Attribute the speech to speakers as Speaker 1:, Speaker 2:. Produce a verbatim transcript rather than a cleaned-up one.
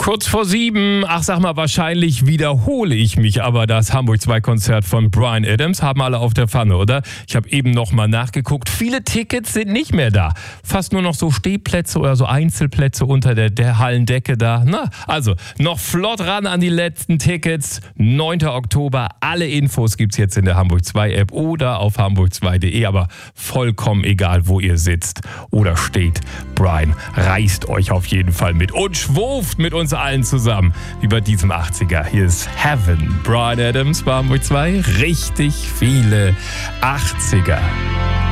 Speaker 1: Kurz vor sieben, ach sag mal, wahrscheinlich wiederhole ich mich, aber das Hamburg zwei Konzert von Bryan Adams haben alle auf der Pfanne, oder? Ich habe eben noch mal nachgeguckt, viele Tickets sind nicht mehr da. Fast nur noch so Stehplätze oder so Einzelplätze unter der, der Hallendecke da. Na, also noch flott ran an die letzten Tickets. neunter Oktober, alle Infos gibt's jetzt in der Hamburg zwei App oder auf hamburg zwei punkt de, aber vollkommen egal, wo ihr sitzt oder steht. Bryan reißt euch auf jeden Fall mit und schwurft mit uns allen zusammen wie bei diesem achtziger. Hier ist Heaven. Bryan Adams bei Hamburg zwei. Richtig viele achtziger.